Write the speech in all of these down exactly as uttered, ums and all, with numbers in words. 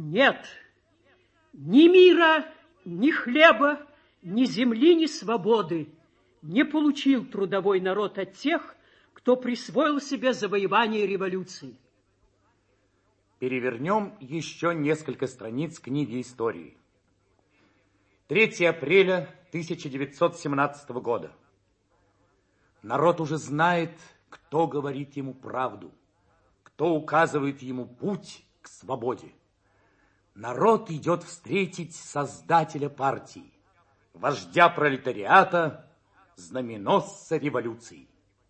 Нет, ни мира, ни хлеба, ни земли, ни свободы не получил трудовой народ от тех, кто присвоил себе завоевание революции. Перевернем еще несколько страниц книги истории. третьего апреля тысяча девятьсот семнадцатого года. Народ уже знает, кто говорит ему правду, кто указывает ему путь к свободе. Народ идет встретить создателя партии, вождя пролетариата, знаменосца революции.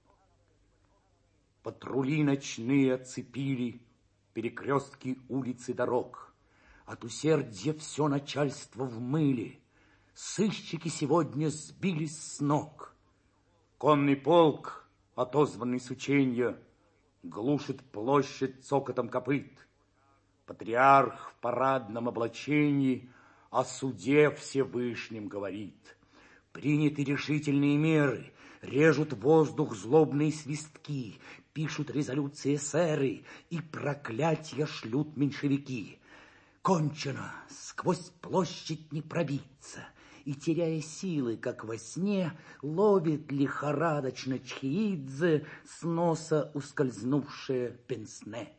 Патрули ночные оцепили перекрестки улиц и дорог. От усердия все начальство в мыле. Сыщики сегодня сбились с ног. Конный полк, отозванный с ученья, глушит площадь цокотом копыт. Патриарх в парадном облачении о суде Всевышнем говорит. Приняты решительные меры, режут воздух злобные свистки, пишут резолюции эсеры и проклятия шлют меньшевики. Кончено, сквозь площадь не пробиться, и, теряя силы, как во сне, ловит лихорадочно Чхеидзе с носа ускользнувшее пенсне.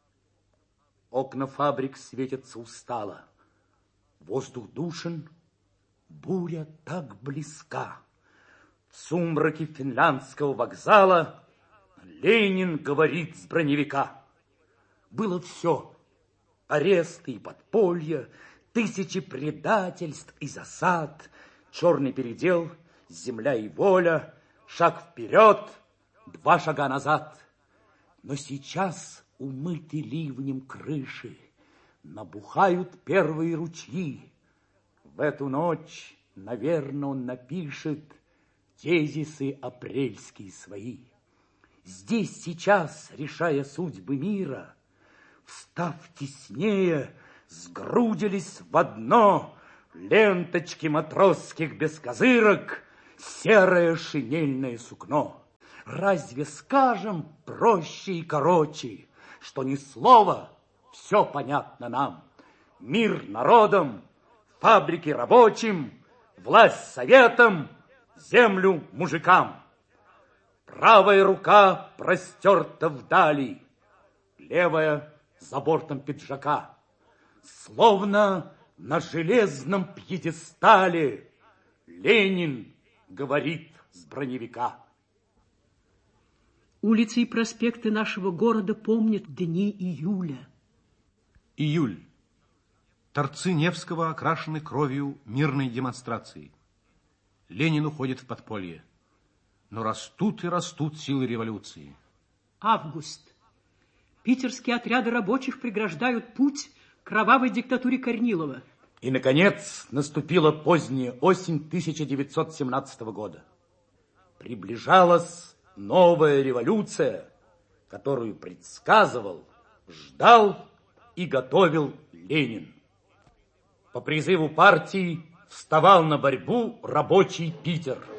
Окна фабрик светятся устало, воздух душен, буря так близка. В сумраке финляндского вокзала Ленин говорит с броневика. Было все: аресты и подполья, тысячи предательств и засад, черный передел, земля и воля, шаг вперед, два шага назад. Но сейчас умыты ливнем крыши, набухают первые ручьи. В эту ночь, наверное, он напишет тезисы апрельские свои. Здесь сейчас, решая судьбы мира, встав теснее, сгрудились в одно ленточки матросских без козырок, серое шинельное сукно. Разве скажем проще и короче, что ни слова, все понятно нам? Мир народом, фабрики рабочим, власть советам, землю мужикам. Правая рука простерта вдали, левая за бортом пиджака. Словно на железном пьедестале Ленин говорит с броневика. Улицы и проспекты нашего города помнят дни июля. Июль. Торцы Невского окрашены кровью мирной демонстрации. Ленин уходит в подполье. Но растут и растут силы революции. Август. Питерские отряды рабочих преграждают путь кровавой диктатуре Корнилова. И, наконец, наступила поздняя осень тысяча девятьсот семнадцатого года. Приближалась новая революция, которую предсказывал, ждал и готовил Ленин. По призыву партии вставал на борьбу рабочий Питер.